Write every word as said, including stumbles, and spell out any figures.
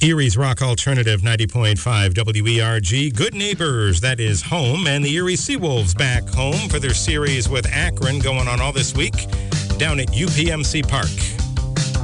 Erie's Rock Alternative ninety point five W E R G. Good Neighbors, that is home. And the Erie Seawolves back home for their series with Akron going on all this week down at U P M C Park.